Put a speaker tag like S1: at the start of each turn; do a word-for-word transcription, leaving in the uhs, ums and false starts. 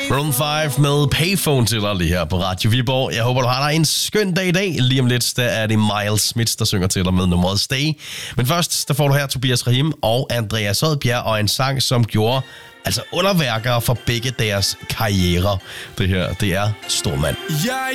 S1: Maroon fem med Payphone til dig lige her på Radio Viborg. Jeg håber, du har dig en skøn dag i dag. Lige om lidt, der er det Miles Smith, der synger til dig med nummeret Stay. Men først, der får du her Tobias Rahim og Andreas Odbjerg og en sang, som gjorde altså underværker for begge deres karrierer. Det her, det er Stormand.
S2: Jeg